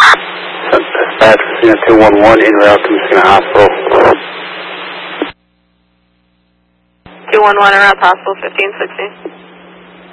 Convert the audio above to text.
Dispatch, Messina 211, en route to Messina Hospital. 211 en route to Hospital, 1560.